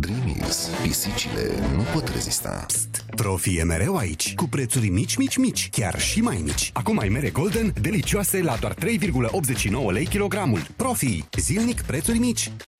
Dreamies. Pisicile nu pot rezista. Psst! Profi e mereu aici, cu prețuri mici, mici, mici, chiar și mai mici. Acum ai mere Golden, delicioase la doar 3,89 lei kilogramul. Profi, zilnic prețuri mici.